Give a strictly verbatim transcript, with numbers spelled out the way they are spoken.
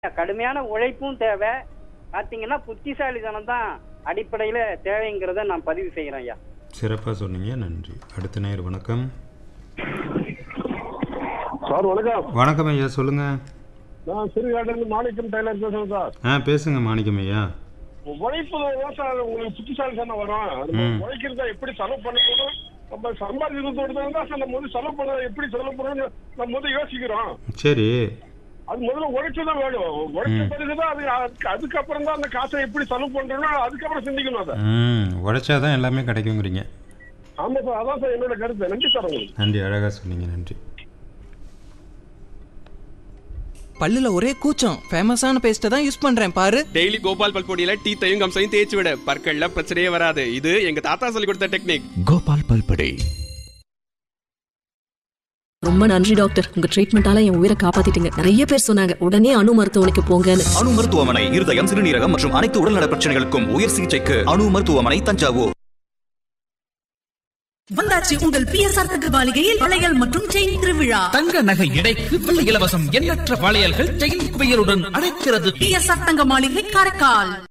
கடுமையான உழைப்பும் தேவை. பாத்தீங்கன்னா புத்திசாலித்தனம் தான் அடிப்படையில தேவைங்கிறத நான் பதிவு செய்கிறேன் ஐயா. சிறப்பாக சொன்னீங்க, நன்றி. அடுத்த நேயர் வணக்கம். சார் வணக்கம். வணக்கம் ஐயா, சொல்லுங்க. நான் சிறுகாட்டிலிருந்து மாணிக்கம் டெய்லர் பேசுறேன் சார். ஆ பேசுங்க மாணிக்கம் ஐயா. உழைப்பு தான் சார் உங்களுக்கு புத்திசாலித்தனம் வரும். ம். உழைக்கிறதா எப்படி செலவு பண்ணணும், நம்ம சம்பாதிக்கிறதோடு தான் சார் நம்ம வந்து செலவு பண்ண எப்படி செலவு பண்ணணும்னு நம்ம வந்து யோசிக்கிறோம். சரி. அது முதல்ல உழைச்சுதான் வேணும். உழைச்ச பிறகுதான் அது அதுக்கு- அதுக்கப்புறம் தான் அந்த காசை எப்படி செலவு பண்றோம்னா அதுக்கப்புறம் சிந்திக்கணும் அதை. ம் உழைச்சாதான் எல்லாமே கிடைக்குங்கிறீங்க. ஆமா சார், அதான் சார் என்னோட கருத்து. நன்றி சார் உங்களுக்கு. நன்றி, அழகாக சொன்னீங்க, நன்றி. பல்லுல ஒரே கூச்சம். ஃபேமஸான பேஸ்ட்டை தான் யூஸ் பண்றேன் பாரு. டெய்லி கோபால் பல்பொடியில டீத்தையும் கம்சையும் தேய்ச்சி விட பற்கள்ல பிரச்சனையே வராது. இது எங்க தாத்தா சொல்லி கொடுத்த டெக்னிக். கோபால் பல்படை. ரொம்ப நன்றி டாக்டர், உங்க ட்ரீட்மெண்டால என் உயிரை காப்பாத்திட்டீங்க. நிறைய பேர் சொன்னாங்க உடனே அணு மருத்துவமனைக்கு போங்கன்னு. அணு மருத்துவமனை இருதயம், சிறுநீரகம் மற்றும் அனைத்து உடல்நல பிரச்சனைகளுக்கும் உயர் சிகிச்சைக்கு அணு மருத்துவமனை, தஞ்சாவூர். வந்தாச்சு உங்கள் பிஎஸ்ஆர் தங்கபாலிகையில் வளையல் மற்றும் செயின் திருவிழா. தங்க நகை எடைக்கு வெள்ளி இலவசம். எண்ணற்ற வளையல்கள் செயின் குவியலுடன் அழைக்கிறது. பிஎஸ்ஆர் தங்க மாளிகை காரைக்கால்.